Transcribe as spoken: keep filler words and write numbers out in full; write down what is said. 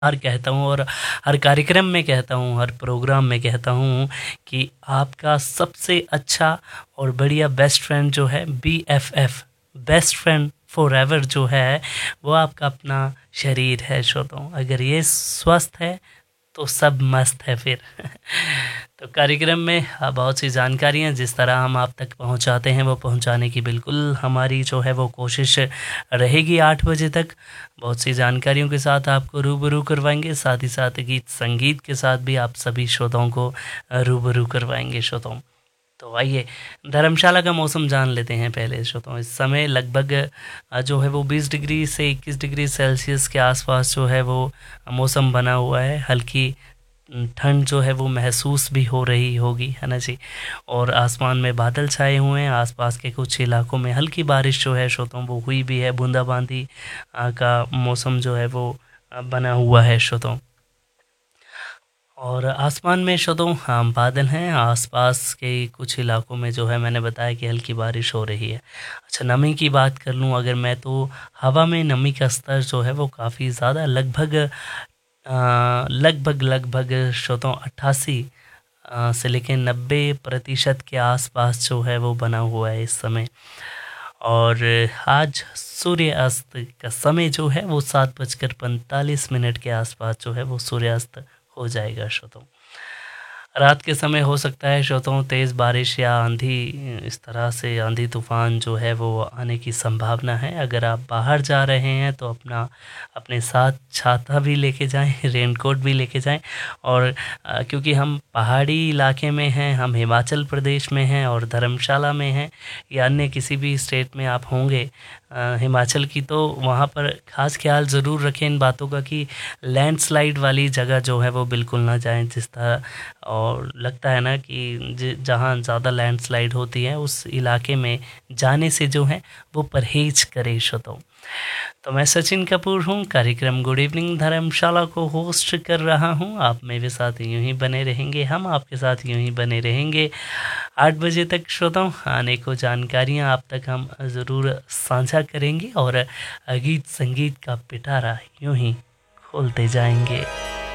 हर कहता हूँ और हर कार्यक्रम में कहता हूँ, हर प्रोग्राम में कहता हूँ कि आपका सबसे अच्छा और बढ़िया बेस्ट फ्रेंड जो है B F F, best friend forever जो है, वो आपका अपना शरीर है श्रोताओं। अगर ये स्वस्थ है तो सब मस्त है फिर। तो कार्यक्रम में अ, बहुत सी जानकारियाँ जिस तरह हम आप तक पहुँचाते हैं वो पहुँचाने की बिल्कुल हमारी जो है वो कोशिश रहेगी आठ बजे तक। बहुत सी जानकारियों के साथ आपको रूबरू करवाएंगे, साथ ही साथ गीत संगीत के साथ भी आप सभी श्रोताओं को अ, रूबरू करवाएंगे श्रोताओं। तो आइए धर्मशाला का मौसम जान लेते हैं पहले श्रोताओं। इस समय लगभग अ, जो है वो बीस डिग्री से इक्कीस डिग्री सेल्सियस के आसपास जो है वो मौसम बना हुआ है। हल्की ठंड जो है वो महसूस भी हो रही होगी, है ना जी। और आसमान में बादल छाए हुए हैं, आसपास के कुछ इलाकों में हल्की बारिश जो है श्रोताओं वो हुई भी है। बूंदाबांदी अ, का मौसम जो है वो अ, बना हुआ है श्रोताओं। और आसमान में श्रोताओं हाँ बादल हैं, आसपास के कुछ इलाकों में जो है मैंने बताया कि हल्की बारिश हो रही है। अच्छा, नमी की बात कर लूँ अगर मैं, तो हवा में नमी का स्तर जो है वो काफ़ी ज़्यादा, लगभग अ, लगभग लगभग श्रोताओं अट्ठासी अ, से लेके नब्बे प्रतिशत के आसपास जो है वो बना हुआ है इस समय। और आज सूर्यास्त का समय जो है वो सात बजकर पैंतालीस मिनट के आसपास जो है वो सूर्यास्त हो जाएगा श्रोताओं। रात के समय हो सकता है श्रोताओं तेज़ बारिश या आंधी, इस तरह से आंधी तूफान जो है वो आने की संभावना है। अगर आप बाहर जा रहे हैं तो अपना अपने साथ छाता भी लेके जाएं, रेनकोट भी लेके जाएं। और अ, क्योंकि हम पहाड़ी इलाके में हैं, हम हिमाचल प्रदेश में हैं और धर्मशाला में हैं या अन्य किसी भी स्टेट में आप होंगे अ, हिमाचल की, तो वहाँ पर खास ख्याल ज़रूर रखें इन बातों का कि लैंडस्लाइड वाली जगह जो है वो बिल्कुल ना जाएं। जिस तरह और लगता है ना कि ज- जहाँ ज़्यादा लैंडस्लाइड होती है उस इलाके में जाने से जो है वो परहेज करें श्रोताओं। तो मैं सचिन कपूर हूँ, कार्यक्रम गुड इवनिंग धर्मशाला को होस्ट कर रहा हूँ। आप मेरे साथ यूं ही बने रहेंगे, हम आपके साथ यूं ही बने रहेंगे आठ बजे तक श्रोताओं। अनेकों जानकारियाँ आप तक हम ज़रूर साझा करेंगे और गीत संगीत का पिटारा यूं ही खोलते जाएंगे।